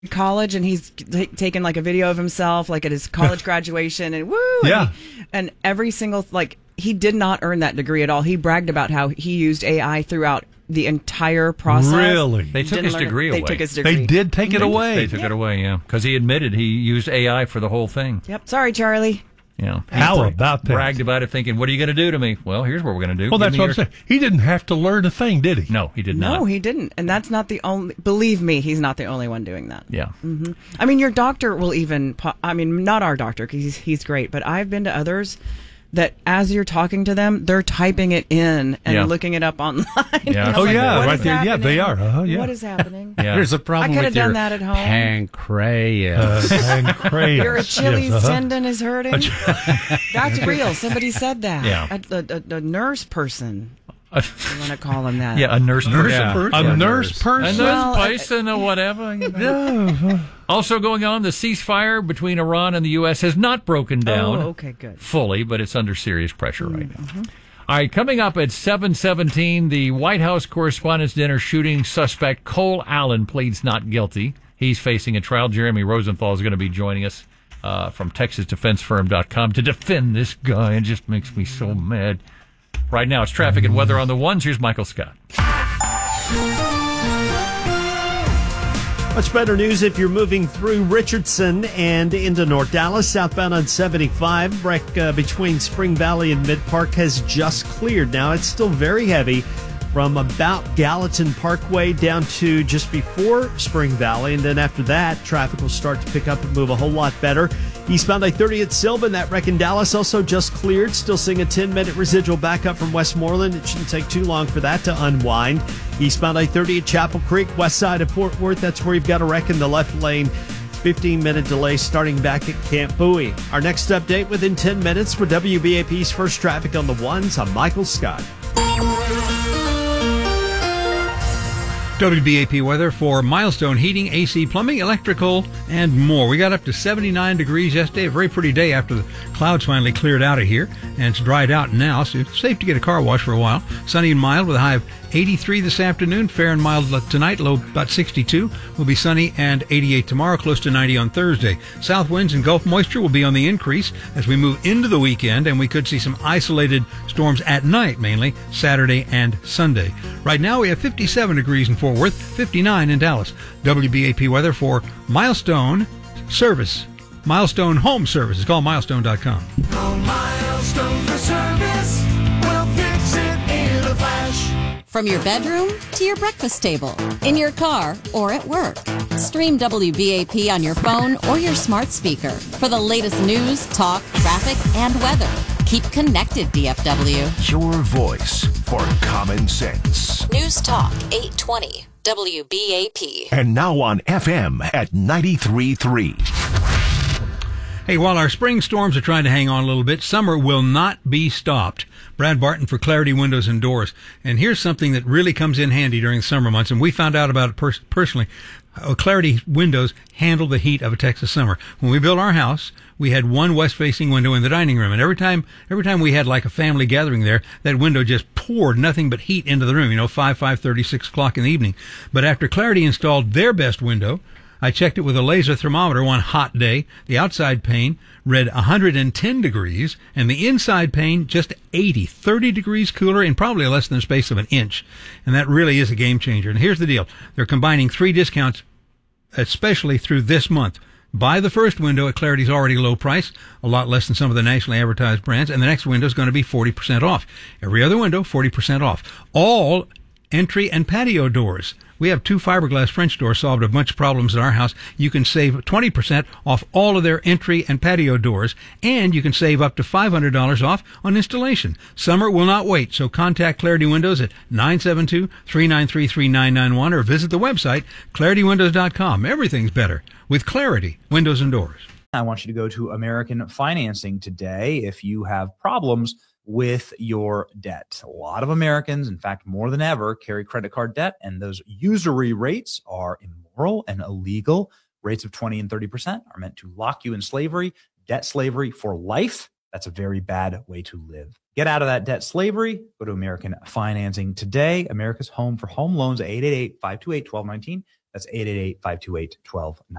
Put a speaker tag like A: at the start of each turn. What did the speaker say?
A: college, and he's taken like a video of himself, like at his college graduation, and woo,
B: Yeah.
A: and every single he did not earn that degree at all. He bragged about how he used AI throughout the entire process.
B: Really?
C: They took his degree away.
A: They took his degree.
B: They did take it away.
C: They took it away, yeah, because he admitted he used AI for the whole thing.
A: Yep. Sorry, Charlie.
C: Yeah.
B: How about that?
C: Bragged about it, thinking, "What are you going to do to me?" Well, here's what we're going to do.
B: Well, that's what I'm saying. He didn't have to learn a thing, did he?
C: No, he did not.
A: No, he didn't. And that's not the only. Believe me, he's not the only one doing that.
C: Yeah.
A: Mm-hmm. I mean, your doctor will even. I mean, not our doctor because he's great, but I've been to others that as you're talking to them, they're typing it in and looking it up online.
C: Yeah.
B: Oh,
A: like,
B: yeah,
A: what
B: right
A: is
B: there. Yeah, they
A: happening?
B: are. Yeah.
A: What is happening?
C: Yeah.
D: There's a problem
A: I could
D: with
A: have done
D: your
A: that at home.
D: pancreas.
B: Pancreas.
A: Your Achilles
B: Yes,
A: tendon is hurting. That's real. Somebody said that.
C: Yeah.
A: A nurse person. You want to call him that?
C: Yeah, a nurse person.
B: A nurse person?
C: A nurse person or whatever. You know. Also going on, the ceasefire between Iran and the U.S. has not broken down
A: okay, good.
C: fully, but it's under serious pressure right now. All right, coming up at 7:17, the White House Correspondents' Dinner shooting suspect Cole Allen pleads not guilty. He's facing a trial. Jeremy Rosenthal is going to be joining us from TexasDefenseFirm.com to defend this guy. It just makes me so mad. Right now, it's traffic and weather on the ones. Here's Michael Scott.
E: Much better news if you're moving through Richardson and into North Dallas. Southbound on 75, wreck between Spring Valley and Mid Park has just cleared. Now, it's still very heavy from about Gallatin Parkway down to just before Spring Valley. And then after that, traffic will start to pick up and move a whole lot better. Eastbound I-30 at Sylvan, that wreck in Dallas also just cleared. Still seeing a 10-minute residual backup from Westmoreland. It shouldn't take too long for that to unwind. Eastbound I-30 at Chapel Creek, west side of Fort Worth. That's where you've got a wreck in the left lane. 15-minute delay starting back at Camp Bowie. Our next update within 10 minutes with WBAP's First Traffic on the Ones. I'm Michael Scott.
F: WBAP weather for Milestone Heating, AC Plumbing, Electrical, and more. We got up to 79 degrees yesterday, a very pretty day after the clouds finally cleared out of here, and it's dried out now, so it's safe to get a car wash for a while. Sunny and mild with a high of 83 this afternoon, fair and mild tonight, low about 62. Will be sunny and 88 tomorrow, close to 90 on Thursday. South winds and Gulf moisture will be on the increase as we move into the weekend, and we could see some isolated storms at night, mainly Saturday and Sunday. Right now we have 57 degrees in Fort Worth, 59 in Dallas. WBAP weather for Milestone Service. Milestone Home Service. It's called milestone.com.
G: No Milestone for service. We'll fix it in a flash.
H: From your bedroom to your breakfast table, in your car, or at work. Stream WBAP on your phone or your smart speaker for the latest news, talk, traffic, and weather. Keep connected, DFW.
I: Your voice for common sense.
H: News Talk 820 WBAP.
I: And now on FM at 93.3.
F: Hey, while our spring storms are trying to hang on a little bit, summer will not be stopped. Brad Barton for Clarity Windows and Doors. And here's something that really comes in handy during the summer months, and we found out about it personally. Clarity Windows handle the heat of a Texas summer. When we built our house, we had one west-facing window in the dining room, and every time we had like a family gathering there, that window just poured nothing but heat into the room, 5:30, 6 o'clock in the evening. But after Clarity installed their best window, I checked it with a laser thermometer one hot day. The outside pane read 110 degrees, and the inside pane just 30 degrees cooler in probably less than the space of an inch. And that really is a game changer. And here's the deal. They're combining 3 discounts, especially through this month. Buy the first window at Clarity's already low price, a lot less than some of the nationally advertised brands, and the next window is going to be 40% off. Every other window, 40% off. All entry and patio doors. We have 2 fiberglass French doors, solved a bunch of problems in our house. You can save 20% off all of their entry and patio doors, and you can save up to $500 off on installation. Summer will not wait, so contact Clarity Windows at 972-393-3991 or visit the website claritywindows.com. Everything's better with Clarity Windows and Doors.
J: I want you to go to American Financing today if you have problems with your debt. A lot of Americans, in fact, more than ever, carry credit card debt, and those usury rates are immoral and illegal. Rates of 20 and 30% are meant to lock you in slavery, debt slavery for life. That's a very bad way to live. Get out of that debt slavery. Go to American Financing today. America's home for home loans, 888-528-1219. That's 888-528-1290.